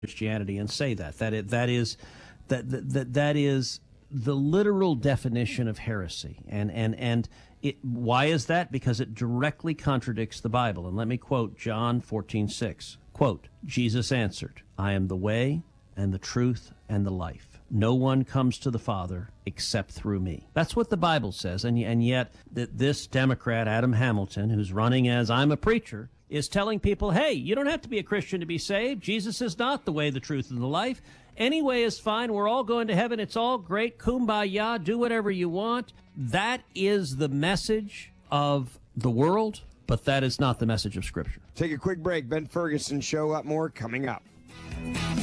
Christianity and say that is the literal definition of heresy. And why is that? Because it directly contradicts the Bible. And let me quote John 14:6. Quote, Jesus answered, I am the way and the truth and the life. No one comes to the Father except through me. That's what the Bible says. And yet this Democrat, Adam Hamilton, who's running as I'm a preacher, is telling people, hey, you don't have to be a Christian to be saved. Jesus is not the way, the truth, and the life. Any way is fine. We're all going to heaven. It's all great. Kumbaya. Do whatever you want. That is the message of the world, but that is not the message of Scripture. Take a quick break. Ben Ferguson Show. Up more coming up.